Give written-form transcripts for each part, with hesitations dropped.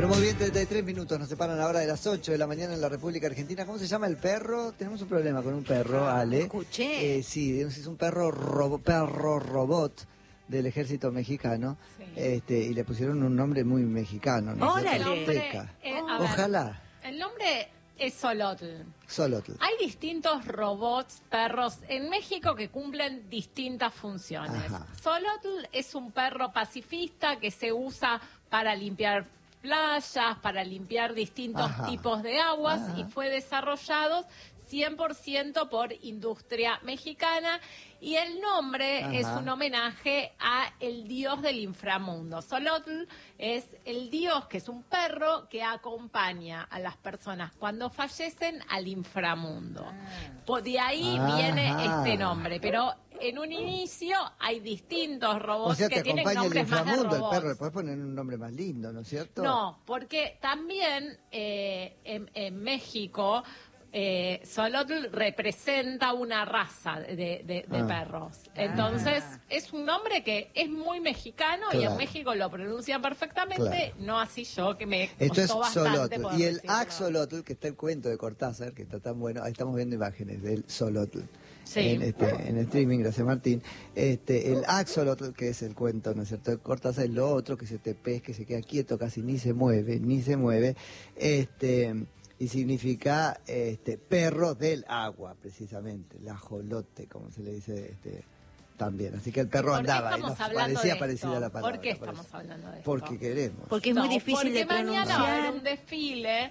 Bueno, muy bien, 33 minutos, nos separan ahora de las 8 de la mañana en la República Argentina. ¿Cómo se llama el perro? Tenemos un problema con un perro, Ale. Escuché. Sí, es un perro robot del ejército mexicano, Sí. y le pusieron un nombre muy mexicano, ¿no? ¡Órale! Azteca. A ver, Ojalá. el nombre es Xolotl. Xolotl. Hay distintos robots, perros en México que cumplen distintas funciones. Ajá. Xolotl es un perro pacifista que se usa para limpiar playas, para limpiar distintos Ajá. tipos de aguas Ajá. y fue desarrollado 100% por industria mexicana y el nombre Ajá. es un homenaje a el dios del inframundo. Xolotl es el dios que es un perro que acompaña a las personas cuando fallecen al inframundo. De ahí Ajá. viene este nombre, pero en un inicio hay distintos robots O sea, te que tienen acompaña el nombres más de inframundo, el robots. perro. Le puedes poner un nombre más lindo, ¿no es cierto? No, porque también en México Xolotl representa una raza de perros. Entonces, es un nombre que es muy mexicano y Claro. en México lo pronuncian perfectamente, Claro. no así yo, que me Esto es costó bastante Xolotl. poder Y el decirlo. axolotl, que está el cuento de Cortázar, que está tan bueno. Ahí estamos viendo imágenes del Xolotl. Sí. En streaming, gracias Martín. El axolotl, que es el cuento, ¿no es cierto?, de Cortázar, es lo otro, que se te pez, que se queda quieto, casi ni se mueve, y significa perro del agua, precisamente, el ajolote, como se le dice también. Así que el perro ¿Por qué andaba, y estamos nos hablando parecía de parecida esto? la palabra. ¿Por qué parece. estamos hablando de esto? Porque queremos. Porque es muy No, difícil de porque mañana va a haber pronunciar. un desfile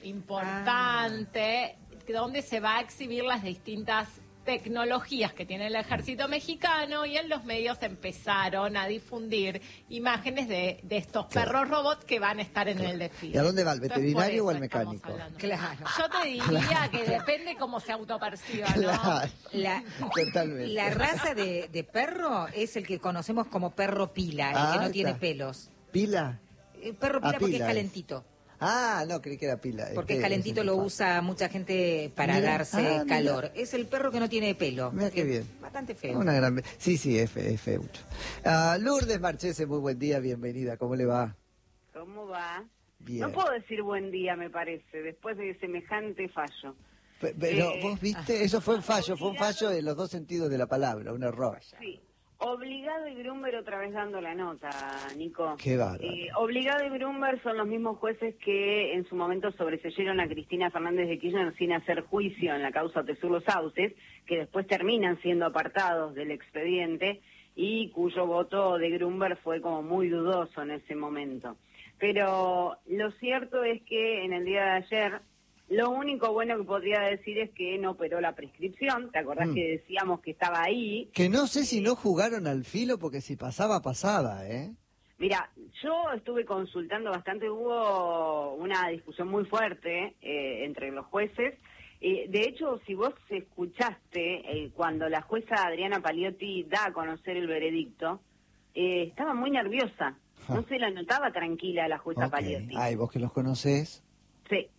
importante donde se va a exhibir las distintas tecnologías que tiene el ejército mexicano y en los medios empezaron a difundir imágenes de estos perros robots que van a estar en el desfile. ¿Y a dónde va, al Entonces, veterinario por o al eso estamos mecánico? hablando. Claro. Yo te diría que depende cómo se autoperciba, ¿no? Claro, La, totalmente. la raza de perro es el que conocemos como perro pila, el que no tiene está. pelos. ¿Pila? El perro pila Ah, porque pila es es. calentito. Ah, no, creí que era pila. Porque es calentito, lo usa mucha gente para Mira, darse mira. calor. Es el perro que no tiene pelo. Mira qué Es bien. Bastante feo. Una gran... Sí, es feucho. Lourdes Marchese, muy buen día, bienvenida. ¿Cómo le va? ¿Cómo va? Bien. No puedo decir buen día, me parece, después de semejante fallo. Pero vos viste, eso fue un fallo en los dos sentidos de la palabra, un error. Sí. Obligado y Grumber otra vez dando la nota, Nico. Qué bárbaro. Obligado y Grumber son los mismos jueces que en su momento sobreseyeron a Cristina Fernández de Kirchner sin hacer juicio en la causa Tesur Los Sauces, que después terminan siendo apartados del expediente y cuyo voto de Grumber fue como muy dudoso en ese momento. Pero lo cierto es que en el día de ayer, lo único bueno que podría decir es que no operó la prescripción. ¿Te acordás que decíamos que estaba ahí? Que no sé si no jugaron al filo, porque si pasaba, pasaba, ¿eh? Mira, yo estuve consultando bastante, hubo una discusión muy fuerte entre los jueces. De hecho, si vos escuchaste cuando la jueza Adriana Paliotti da a conocer el veredicto, estaba muy nerviosa. No se la notaba tranquila la jueza Paliotti. Ay, vos que los conocés. Sí,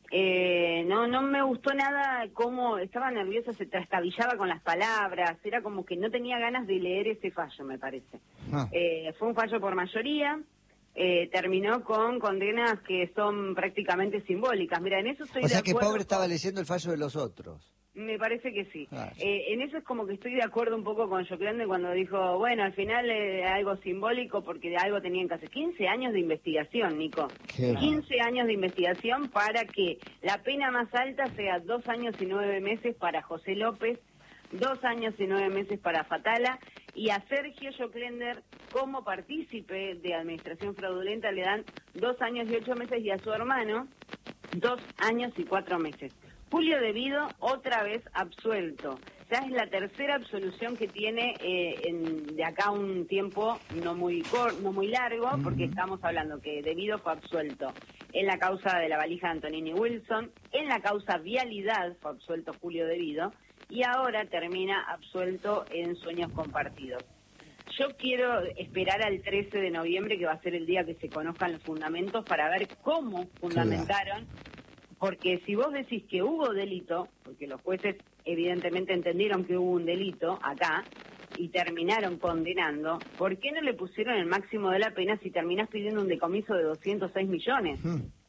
no me gustó nada cómo estaba nerviosa, se trastabillaba con las palabras, era como que no tenía ganas de leer ese fallo, me parece. Fue un fallo por mayoría, terminó con condenas que son prácticamente simbólicas. Mira, en eso estoy O sea de que acuerdo pobre estaba leyendo el fallo de los otros. Me parece que sí. Claro. En eso es como que estoy de acuerdo un poco con Joclande cuando dijo, bueno, al final algo simbólico porque de algo tenían que hacer. 15 años de investigación, Nico. Qué 15 años de investigación para que la pena más alta sea 2 años y 9 meses para José López, 2 años y 9 meses para Fatala, y a Sergio Joclender como partícipe de administración fraudulenta le dan 2 años y 8 meses y a su hermano 2 años y 4 meses. Julio Devido, otra vez absuelto. Ya es la tercera absolución que tiene de acá un tiempo no muy largo, porque estamos hablando que Devido fue absuelto en la causa de la valija de Antonini Wilson, en la causa Vialidad fue absuelto Julio Devido, y ahora termina absuelto en Sueños Compartidos. Yo quiero esperar al 13 de noviembre, que va a ser el día que se conozcan los fundamentos, para ver cómo fundamentaron. Porque si vos decís que hubo delito, porque los jueces evidentemente entendieron que hubo un delito acá y terminaron condenando, ¿por qué no le pusieron el máximo de la pena si terminás pidiendo un decomiso de 206 millones?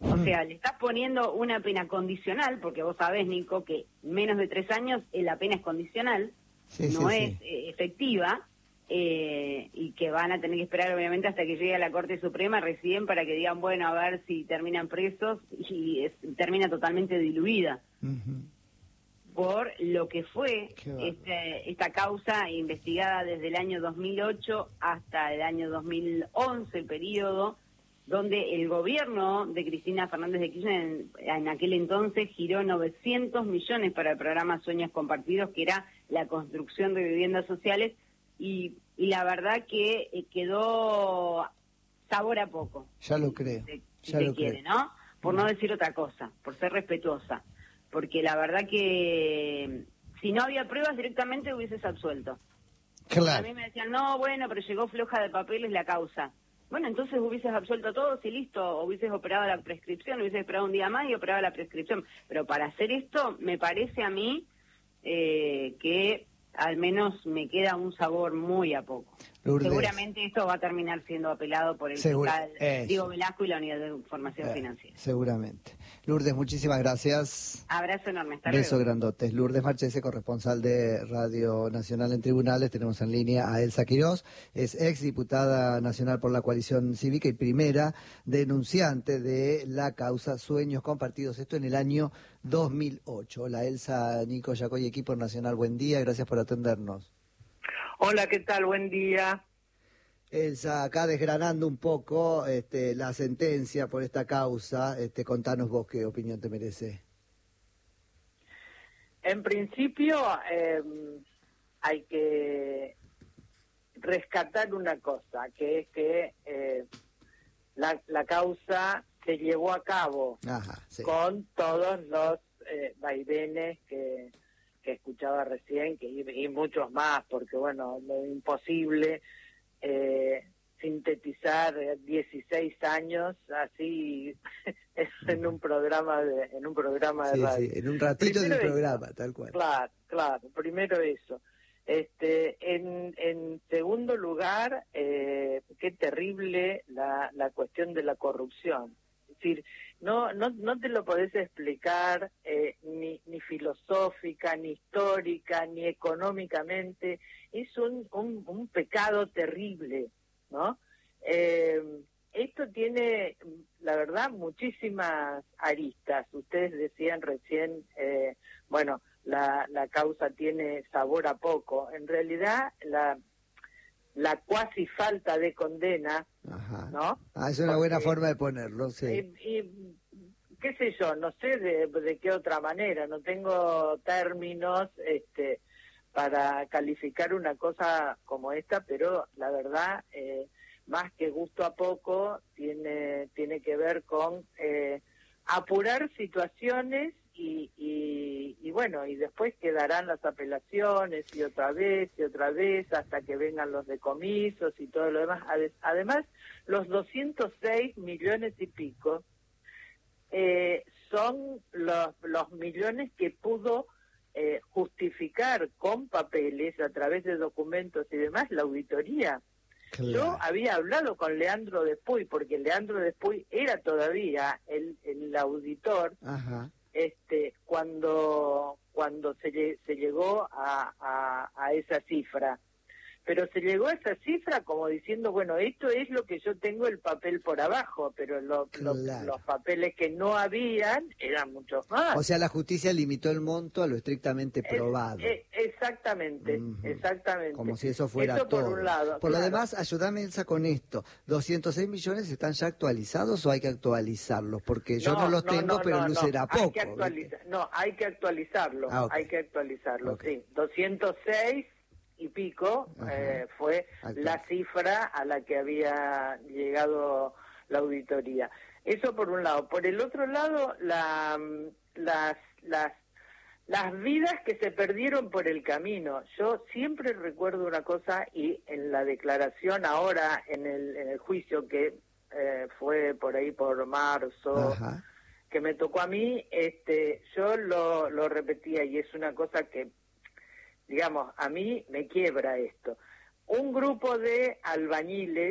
O sea, le estás poniendo una pena condicional, porque vos sabés, Nico, que menos de 3 años la pena es condicional, no es efectiva, y que van a tener que esperar obviamente hasta que llegue a la Corte Suprema recién para que digan, bueno, a ver si terminan presos, y termina totalmente diluida. Por lo que fue esta causa investigada desde el año 2008 hasta el año 2011, el periodo donde el gobierno de Cristina Fernández de Kirchner en aquel entonces giró 900 millones para el programa Sueños Compartidos, que era la construcción de viviendas sociales, y la verdad que quedó sabor a poco. Ya lo creo. Si se quiere, ¿no? Por no decir otra cosa, por ser respetuosa. Porque la verdad que si no había pruebas directamente hubieses absuelto. Claro. A mí me decían, no, bueno, pero llegó floja de papeles la causa. Bueno, entonces hubieses absuelto a todos y listo, o hubieses operado la prescripción, hubieses esperado un día más y operado la prescripción. Pero para hacer esto, me parece a mí que al menos me queda un sabor muy a poco. Lourdes. Seguramente esto va a terminar siendo apelado por el fiscal Diego Velasco y la Unidad de Información Financiera. Seguramente. Lourdes, muchísimas gracias. Abrazo enorme. Hasta Beso luego. grandotes. Lourdes Marchese, corresponsal de Radio Nacional en Tribunales. Tenemos en línea a Elsa Quirós, es ex diputada nacional por la coalición cívica y primera denunciante de la causa Sueños Compartidos. Esto en el año 2008. Hola Elsa, Nico Yacoy, equipo nacional, buen día, gracias por atendernos. Hola, ¿qué tal? Buen día. Elsa, acá desgranando un poco la sentencia por esta causa, contanos vos qué opinión te merece. En principio hay que rescatar una cosa, que es que la causa se llevó a cabo con todos los vaivenes que escuchaba recién, y muchos más, porque bueno, lo imposible sintetizar 16 años así en un programa de radio. Sí, en un ratito Primero del programa, tal cual. Claro, primero eso. En segundo lugar, qué terrible la cuestión de la corrupción. Es decir, no te lo podés explicar ni filosófica, ni histórica, ni económicamente. Es un pecado terrible, ¿no? Esto tiene, la verdad, muchísimas aristas. Ustedes decían recién, bueno, la causa tiene sabor a poco. En realidad, la cuasi falta de condena, ¿no? Es una buena forma de ponerlo, sí. Y qué sé yo, no sé de qué otra manera, no tengo términos para calificar una cosa como esta, pero la verdad, más que gusto a poco, tiene que ver con apurar situaciones y bueno, y después quedarán las apelaciones y otra vez hasta que vengan los decomisos y todo lo demás. Además, los 206 millones y pico son los millones que pudo justificar con papeles, a través de documentos y demás, la auditoría. Claro. Yo había hablado con Leandro Despuy, porque Leandro Despuy era todavía el auditor. Ajá. Cuando se llegó a esa cifra. Pero se llegó a esa cifra como diciendo, bueno, esto es lo que yo tengo el papel por abajo, pero los papeles que no habían eran muchos más. O sea, la justicia limitó el monto a lo estrictamente probado. Exactamente. Como si eso fuera eso todo. Por un lado. Por lo demás, ayúdame, Elsa, con esto. ¿206 millones están ya actualizados o hay que actualizarlos? Porque yo no los tengo, pero lucirá poco. Hay que actualizarlo. Hay que actualizarlo, sí. 206 y pico fue la cifra a la que había llegado la auditoría. Eso por un lado. Por el otro lado, las vidas que se perdieron por el camino. Yo siempre recuerdo una cosa, y en la declaración ahora, en el juicio que fue por ahí por marzo, que me tocó a mí, yo lo repetía, y es una cosa que, digamos, a mí me quiebra esto. Un grupo de albañiles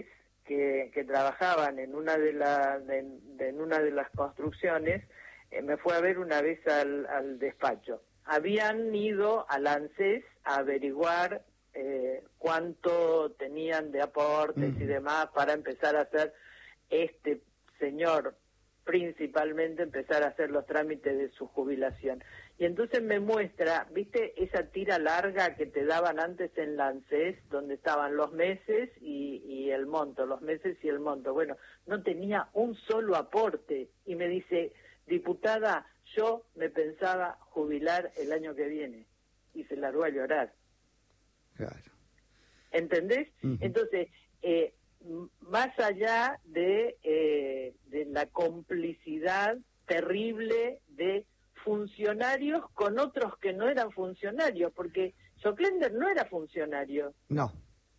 que trabajaban en una de las construcciones, me fue a ver una vez al despacho. Habían ido al ANSES a averiguar cuánto tenían de aportes y demás para empezar a hacer, este señor principalmente, empezar a hacer los trámites de su jubilación. Y entonces me muestra, ¿viste esa tira larga que te daban antes en la ANSES, donde estaban los meses y el monto, los meses y el monto? Bueno, no tenía un solo aporte. Y me dice, diputada, yo me pensaba jubilar el año que viene. Y se largó a llorar. Claro. ¿Entendés? Entonces, más allá de la complicidad terrible de funcionarios con otros que no eran funcionarios, porque Joclender no era funcionario. No.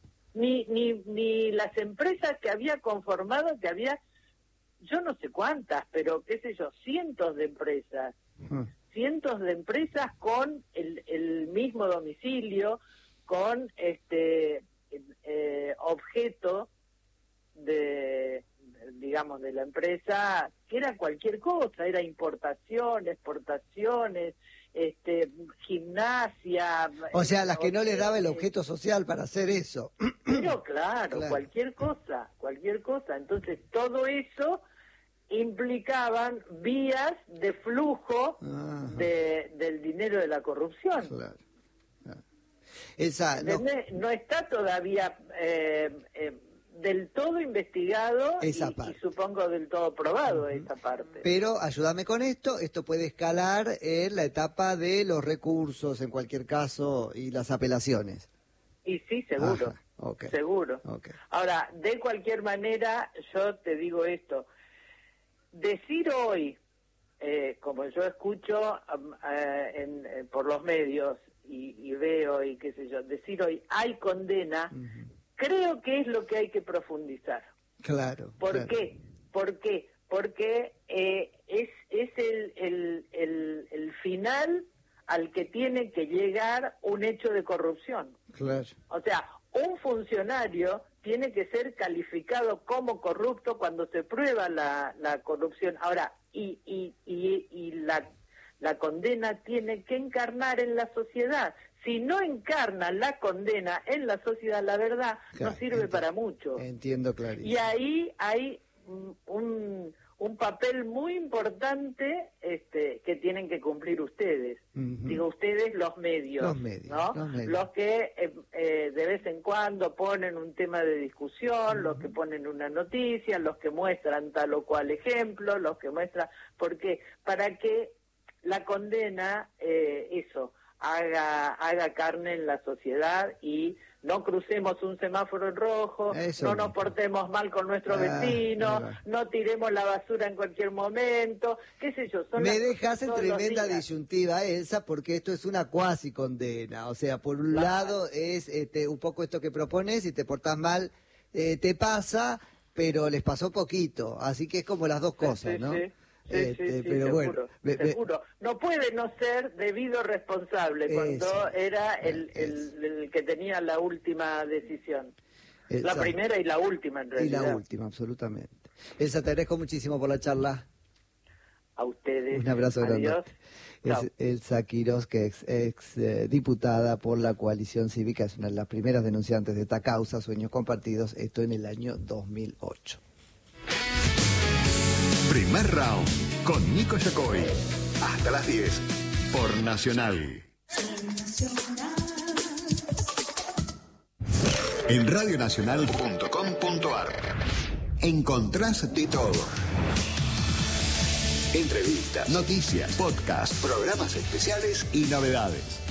Ni las empresas que había conformado, que había, yo no sé cuántas, pero qué sé yo, cientos de empresas. Cientos de empresas con el mismo domicilio, con objeto de la empresa, que era cualquier cosa, era importación, exportaciones, gimnasia. O sea, las que no les daba el objeto social para hacer eso. Pero claro, cualquier cosa. Entonces, todo eso implicaban vías de flujo del dinero de la corrupción. Claro. No está todavía del todo investigado y supongo del todo probado esa parte. Pero ayúdame con esto puede escalar en la etapa de los recursos en cualquier caso y las apelaciones. Y sí, seguro. Seguro. Ahora, de cualquier manera, yo te digo esto, decir hoy, como yo escucho por los medios y veo y qué sé yo, decir hoy hay condena, creo que es lo que hay que profundizar. Claro. ¿Por qué? Porque es el final al que tiene que llegar un hecho de corrupción. Claro. O sea, un funcionario tiene que ser calificado como corrupto cuando se prueba la corrupción. Ahora, y la condena tiene que encarnar en la sociedad. Si no encarna la condena en la sociedad, la verdad no sirve para mucho. Entiendo clarísimo. Y ahí hay un papel muy importante que tienen que cumplir ustedes. Digo ustedes, los medios, ¿no? Los que de vez en cuando ponen un tema de discusión, los que ponen una noticia, los que muestran tal o cual ejemplo, los que muestran... ¿Por qué? Para que la condena, haga carne en la sociedad y no crucemos un semáforo en rojo, no nos portemos mal con nuestro vecino, no tiremos la basura en cualquier momento, qué sé yo. Me dejas en tremenda disyuntiva, Elsa, porque esto es una cuasi condena. O sea, por un lado es un poco esto que propones, si te portás mal, te pasa, pero les pasó poquito. Así que es como las dos cosas, ¿no? Sí. Pero seguro, bueno, seguro. No puede no ser debido responsable cuando era el que tenía la última decisión. La primera y la última, en realidad. Y la última, absolutamente. Elsa, te agradezco muchísimo por la charla. A ustedes. Un abrazo grande. Es Elsa Quiroz, que es ex diputada por la Coalición Cívica, es una de las primeras denunciantes de esta causa, Sueños Compartidos, esto en el año 2008. Primer round con Nico Yacoy. Hasta las 10 por Nacional. En radionacional.com.ar encontrás de todo. Entrevistas, noticias, podcasts, programas especiales y novedades.